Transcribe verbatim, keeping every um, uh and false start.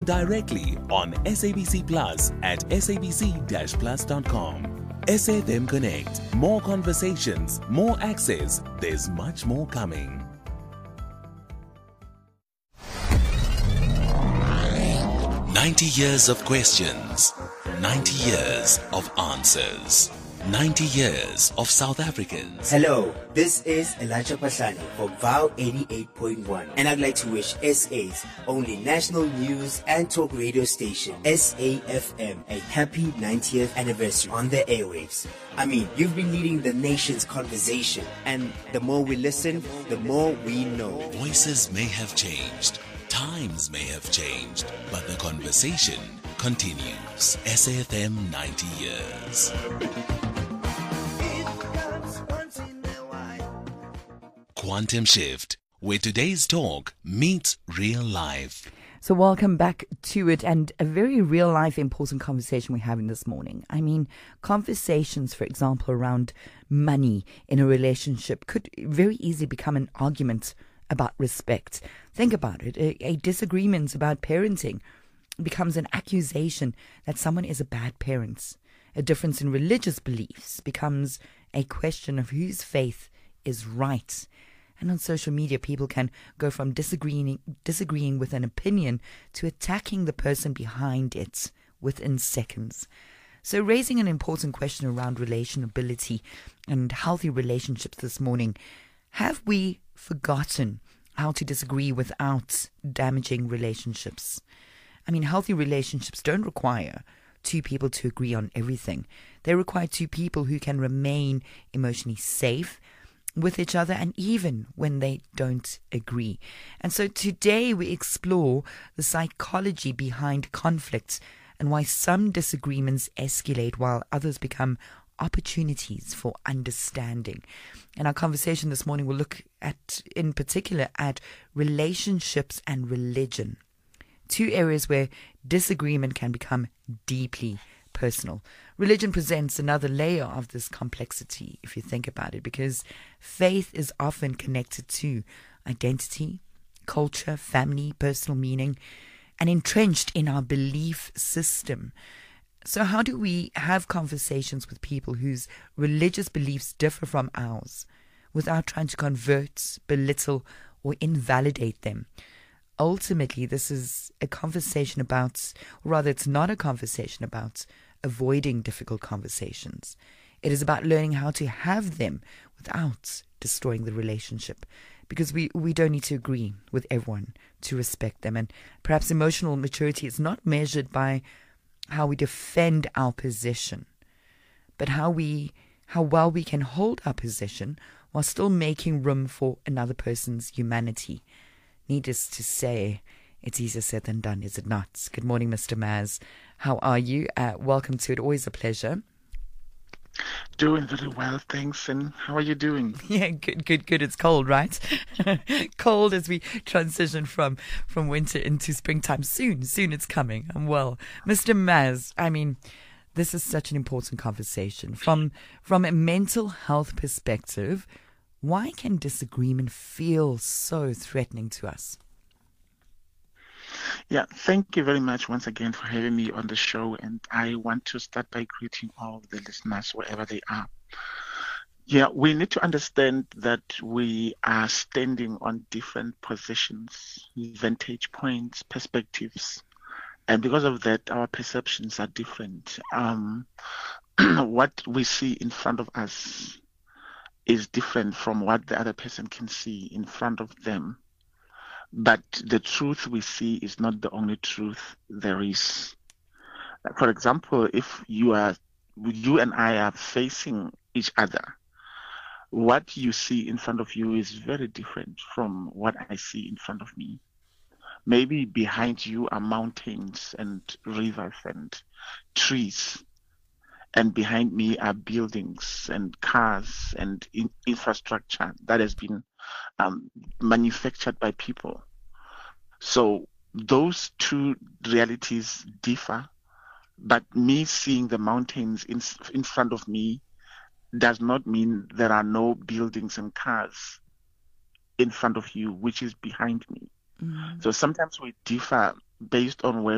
directly on SABC Plus at sabc dash plus dot com. S A F M Connect. More conversations, more access. There's much more coming. ninety years of questions. ninety years of answers. ninety years of South Africans. Hello, this is Elijah Pahlani for Vow eighty-eight point one, and I'd like to wish S A's only national news and talk radio station, S A F M, a happy ninetieth anniversary on the airwaves. I mean, you've been leading the nation's conversation, and the more we listen, the more we know. Voices may have changed, times may have changed, but the conversation continues. S A F M ninety years. Quantum Shift, where today's talk meets real life. So welcome back to it, and a very real life important conversation we're having this morning. I mean, conversations, for example, around money in a relationship could very easily become an argument about respect. Think about it. A, a disagreement about parenting becomes an accusation that someone is a bad parent. A difference in religious beliefs becomes a question of whose faith is right. And on social media, people can go from disagreeing disagreeing with an opinion to attacking the person behind it within seconds. So raising an important question around relationability and healthy relationships this morning. Have we forgotten how to disagree without damaging relationships? I mean, healthy relationships don't require two people to agree on everything. They require two people who can remain emotionally safe with each other, and even when they don't agree. And so today we explore the psychology behind conflict and why some disagreements escalate while others become opportunities for understanding. And our conversation this morning will look at, in particular, at relationships and religion. Two areas where disagreement can become deeply personal. Religion presents another layer of this complexity, if you think about it, because faith is often connected to identity, culture, family, personal meaning, and entrenched in our belief system. So how do we have conversations with people whose religious beliefs differ from ours without trying to convert, belittle, or invalidate them? Ultimately, this is a conversation about, or rather it's not a conversation about avoiding difficult conversations. It is about learning how to have them without destroying the relationship, because we, we don't need to agree with everyone to respect them. And perhaps emotional maturity is not measured by how we defend our position, but how we how well we can hold our position while still making room for another person's humanity. Needless to say, it's easier said than done, is it not? Good morning, Mister Maz. How are you? Uh, welcome to it. Always a pleasure. Doing very well, thanks. And how are you doing? Yeah, good, good, good. It's cold, right? Cold as we transition from, from winter into springtime. Soon, soon it's coming. I'm well. Mister Maz, I mean, this is such an important conversation. From, from a mental health perspective, why can disagreement feel so threatening to us? Yeah, thank you very much once again for having me on the show. And I want to start by greeting all of the listeners wherever they are. Yeah, we need to understand that we are standing on different positions, vantage points, perspectives. And because of that, our perceptions are different. Um, what we see in front of us is different from what the other person can see in front of them. But the truth we see is not the only truth there is. For example, if you are, you and I are facing each other, what you see in front of you is very different from what I see in front of me. Maybe behind you are mountains and rivers and trees, and behind me are buildings and cars and in- infrastructure that has been um, manufactured by people. So those two realities differ, but me seeing the mountains in, in front of me does not mean there are no buildings and cars in front of you, which is behind me. Mm. So sometimes we differ based on where